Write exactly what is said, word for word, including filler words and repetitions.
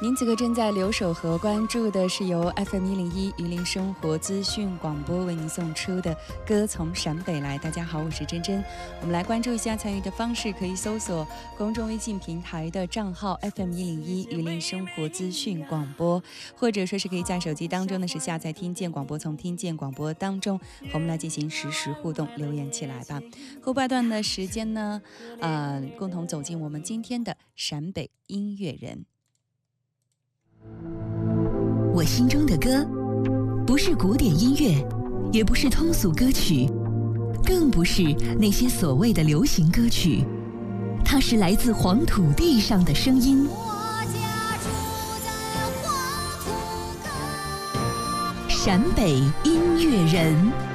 您此刻正在留守和关注的是由 F M 一零一榆林生活资讯广播为您送出的歌从陕北来。大家好，我是珍珍。我们来关注一下参与的方式，可以搜索公众微信平台的账号 F M 一零一榆林生活资讯广播，或者说是可以在手机当中呢是下载听见广播，从听见广播当中和我们来进行实时互动，留言起来吧。后半段的时间呢，呃，共同走进我们今天的陕北音乐人。 我心中的歌，不是古典音乐，也不是通俗歌曲，更不是那些所谓的流行歌曲，它是来自黄土地上的声音。 我家住在黄土高， 陕北音乐人。